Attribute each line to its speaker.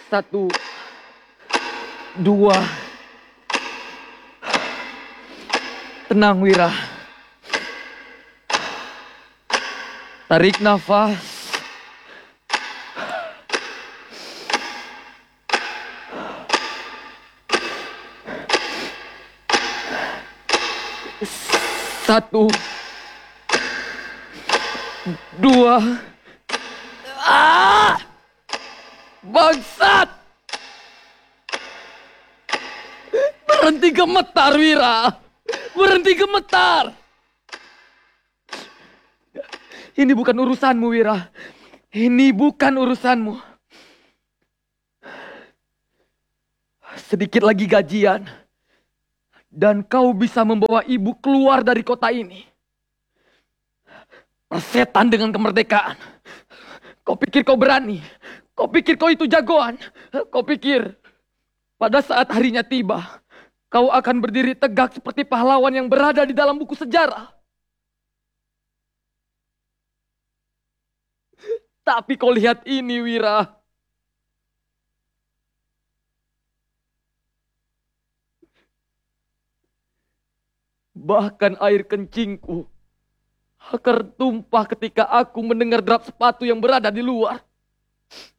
Speaker 1: Satu, dua. Tenang, Wira. Tarik nafas. Satu, dua. Bangsat! Berhenti gemetar, Wira. Berhenti gemetar. Ini bukan urusanmu, Wira. Ini bukan urusanmu. Sedikit lagi gajian, dan kau bisa membawa ibu keluar dari kota ini. Persetan dengan kemerdekaan. Kau pikir kau berani? Kau pikir kau itu jagoan? Kau pikir pada saat harinya tiba, kau akan berdiri tegak seperti pahlawan yang berada di dalam buku sejarah? Tapi kau lihat ini, Wira. Bahkan air kencingku akan tumpah ketika aku mendengar derap sepatu yang berada di luar.